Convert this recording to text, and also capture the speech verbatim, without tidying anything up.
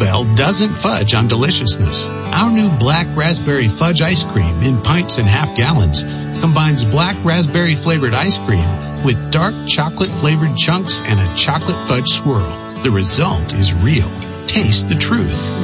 Well doesn't fudge on deliciousness. Our new black raspberry fudge ice cream in pints and half gallons combines black raspberry flavored ice cream with dark chocolate flavored chunks and a chocolate fudge swirl. The result is real. Taste the truth.